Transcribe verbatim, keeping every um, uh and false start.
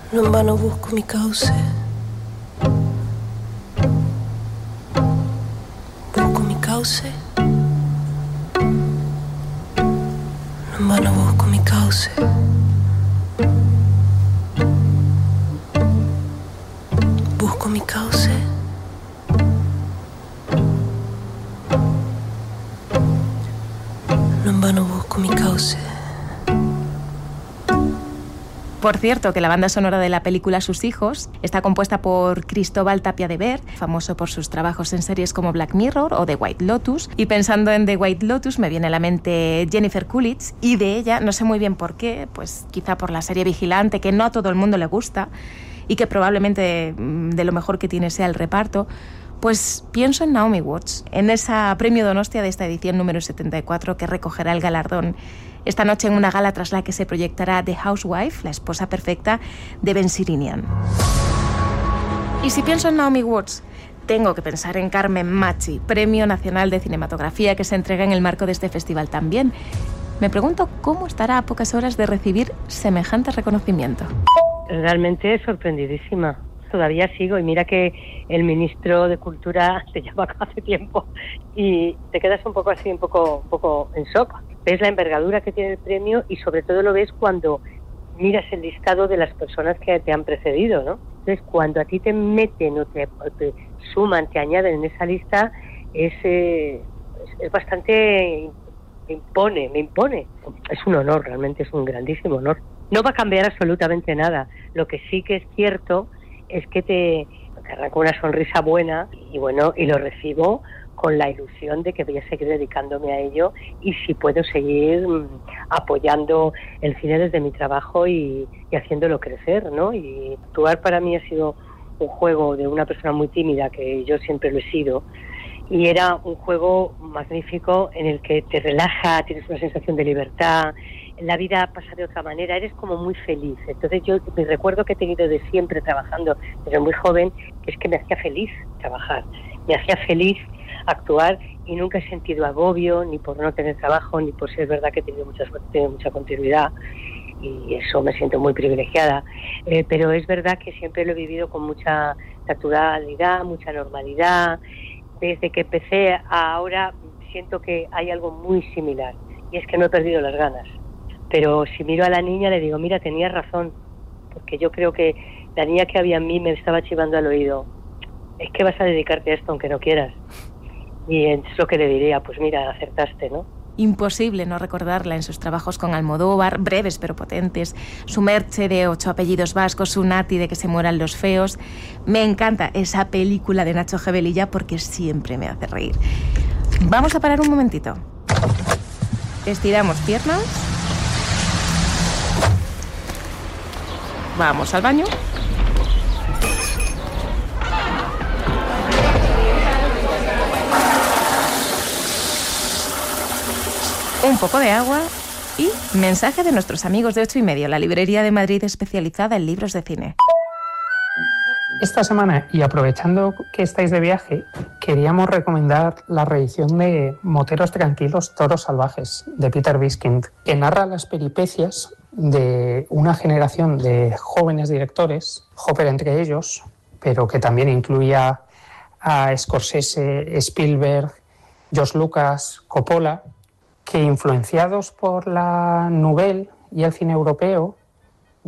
No en vano busco mi cauce. Busco mi cauce. No en vano busco mi cauce. Busco mi cauce. No en vano busco mi cauce. Por cierto, que la banda sonora de la película Sus hijos está compuesta por Cristóbal Tapia de Ver, famoso por sus trabajos en series como Black Mirror o The White Lotus. Y pensando en The White Lotus me viene a la mente Jennifer Coolidge, y de ella, no sé muy bien por qué, pues quizá por la serie Vigilante, que no a todo el mundo le gusta y que probablemente de lo mejor que tiene sea el reparto, pues pienso en Naomi Watts, en esa premio Donostia de esta edición número setenta y cuatro que recogerá el galardón esta noche en una gala tras la que se proyectará The Housewife, la esposa perfecta de Ben Sirinian. Y si pienso en Naomi Watts, tengo que pensar en Carmen Machi, Premio Nacional de Cinematografía que se entrega en el marco de este festival también. Me pregunto cómo estará a pocas horas de recibir semejante reconocimiento. Realmente sorprendidísima. Todavía sigo, y mira que el ministro de Cultura te llama hace tiempo y te quedas un poco así, un poco, un poco en shock. Ves la envergadura que tiene el premio y sobre todo lo ves cuando miras el listado de las personas que te han precedido, ¿no? Entonces, cuando a ti te meten o te, o te suman, te añaden en esa lista, es, eh, es, es bastante... me impone, me impone. Es un honor, realmente es un grandísimo honor. No va a cambiar absolutamente nada. Lo que sí que es cierto es que te, te arranco una sonrisa buena y bueno, y lo recibo con la ilusión de que voy a seguir dedicándome a ello y si puedo seguir mmm, apoyando el cine desde mi trabajo y, y haciéndolo crecer, ¿no? Y actuar para mí ha sido un juego de una persona muy tímida, que yo siempre lo he sido, y era un juego magnífico en el que te relaja, tienes una sensación de libertad, la vida pasa de otra manera, eres como muy feliz. Entonces yo me recuerdo que he tenido de siempre trabajando desde muy joven, que es que me hacía feliz trabajar, me hacía feliz actuar y nunca he sentido agobio, ni por no tener trabajo, ni por ser verdad que he tenido mucha suerte, he tenido mucha continuidad y eso me siento muy privilegiada. Eh, pero es verdad que siempre lo he vivido con mucha naturalidad, mucha normalidad. Desde que empecé a ahora siento que hay algo muy similar y es que no he perdido las ganas. Pero si miro a la niña le digo, mira, tenías razón, porque yo creo que la niña que había en mí me estaba chivando al oído, es que vas a dedicarte a esto aunque no quieras. Y es lo que le diría, pues mira, acertaste, ¿no? Imposible no recordarla en sus trabajos con Almodóvar, breves pero potentes, su Merche de ocho apellidos vascos, su Nati de Que se mueran los feos. Me encanta esa película de Nacho Gebelilla porque siempre me hace reír. Vamos a parar un momentito. Estiramos piernas. Vamos al baño. Un poco de agua y mensaje de nuestros amigos de ocho y medio, la librería de Madrid especializada en libros de cine. Esta semana, y aprovechando que estáis de viaje, queríamos recomendar la reedición de Moteros tranquilos, toros salvajes, de Peter Biskind, que narra las peripecias de una generación de jóvenes directores, Hopper entre ellos, pero que también incluía a Scorsese, Spielberg, George Lucas, Coppola, que influenciados por la Nouvelle y el cine europeo